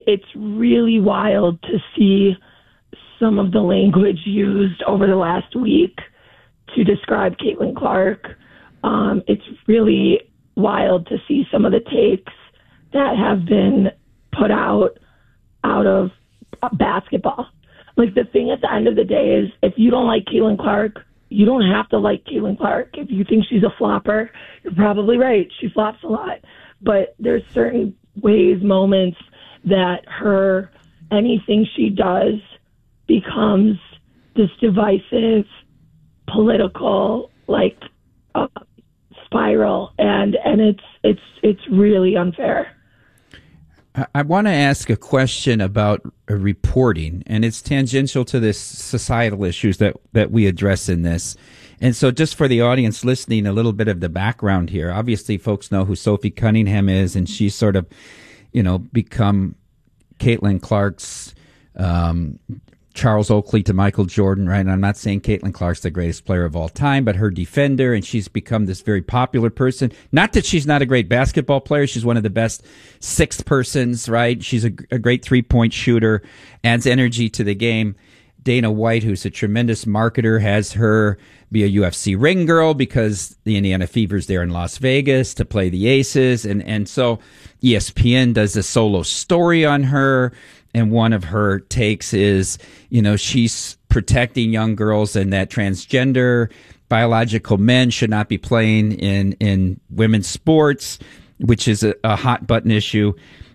It's really wild to see some of the language used over the last week to describe Caitlin Clark. It's really wild to see some of the takes that have been put out of basketball. Like, the thing at the end of the day is, if you don't like Caitlin Clark, you don't have to like Caitlin Clark. If you think she's a flopper, you're probably right. She flops a lot. But there's certain ways, moments that anything she does becomes this divisive, political, spiral, and it's really unfair. I want to ask a question about reporting, and it's tangential to this societal issues that we address in this. And so just for the audience listening, a little bit of the background here. Obviously, folks know who Sophie Cunningham is, and she's sort of, become Caitlin Clark's Charles Oakley to Michael Jordan, right? And I'm not saying Caitlin Clark's the greatest player of all time, but her defender, and she's become this very popular person. Not that she's not a great basketball player. She's one of the best sixth persons, right? She's a great three-point shooter, adds energy to the game. Dana White, who's a tremendous marketer, has her be a UFC ring girl because the Indiana Fever's there in Las Vegas to play the Aces. And so ESPN does a solo story on her. And one of her takes is, she's protecting young girls and that transgender biological men should not be playing in women's sports, which is a hot button issue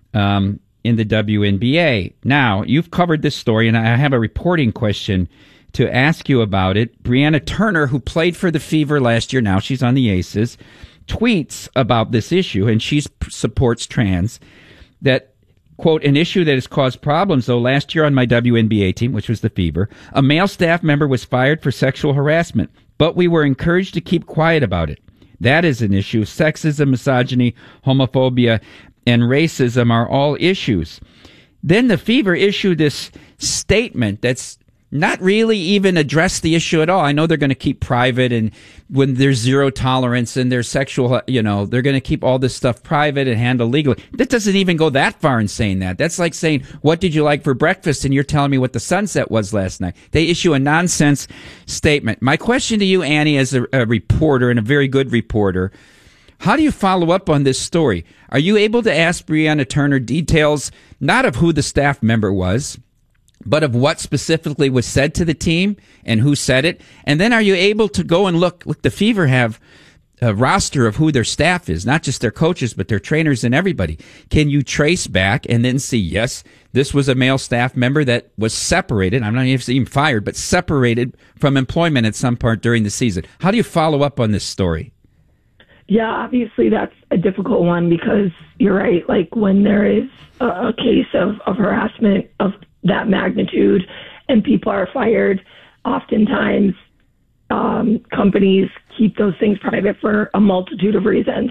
in the WNBA. Now, you've covered this story, and I have a reporting question to ask you about it. Brianna Turner, who played for the Fever last year, now she's on the Aces, tweets about this issue, and she supports trans, that, quote, an issue that has caused problems, though. Last year on my WNBA team, which was the Fever, a male staff member was fired for sexual harassment, but we were encouraged to keep quiet about it. That is an issue. Sexism, misogyny, homophobia, and racism are all issues. Then the Fever issued this statement that's not really even address the issue at all. I know they're going to keep private, and when there's zero tolerance and there's sexual, they're going to keep all this stuff private and handle legally. That doesn't even go that far in saying that. That's like saying, what did you like for breakfast? And you're telling me what the sunset was last night. They issue a nonsense statement. My question to you, Annie, as a reporter and a very good reporter, how do you follow up on this story? Are you able to ask Brianna Turner details, not of who the staff member was, but of what specifically was said to the team and who said it? And then are you able to go and look, the Fever have a roster of who their staff is, not just their coaches, but their trainers and everybody. Can you trace back and then see, yes, this was a male staff member that was separated, I'm not even fired, but separated from employment at some part during the season? How do you follow up on this story? Yeah, obviously that's a difficult one because you're right. Like, when there is a case of harassment of that magnitude and people are fired, oftentimes companies keep those things private for a multitude of reasons.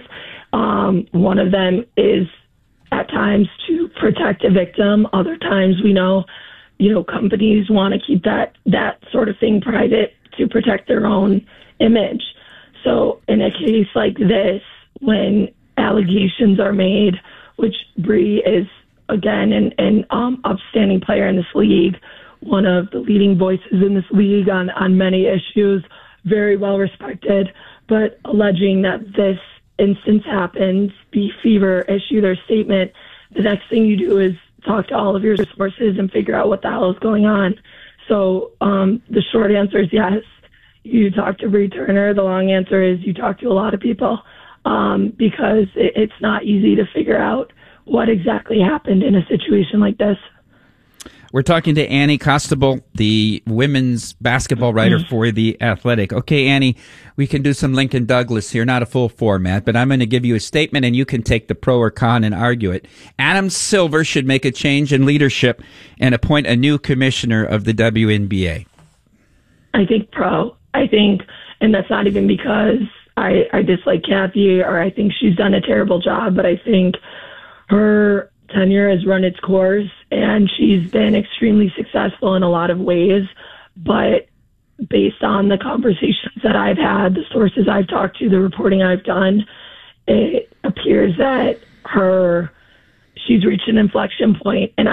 One of them is at times to protect a victim. Other times we know, companies want to keep that sort of thing private to protect their own image. So in a case like this, when allegations are made, which Bree is, again, an upstanding player in this league, one of the leading voices in this league on many issues, very well respected, but alleging that this instance happened, the Fever issue their statement, the next thing you do is talk to all of your sources and figure out what the hell is going on. So the short answer is yes. You talk to Bree Turner. The long answer is you talk to a lot of people because it's not easy to figure out what exactly happened in a situation like this. We're talking to Annie Costabile, the women's basketball writer for The Athletic. Okay, Annie, we can do some Lincoln Douglas here, not a full format, but I'm going to give you a statement and you can take the pro or con and argue it. Adam Silver should make a change in leadership and appoint a new commissioner of the WNBA. I think pro. And that's not even because I dislike Kathy or I think she's done a terrible job, but I think her tenure has run its course and she's been extremely successful in a lot of ways. But based on the conversations that I've had, the sources I've talked to, the reporting I've done, it appears that she's reached an inflection point, and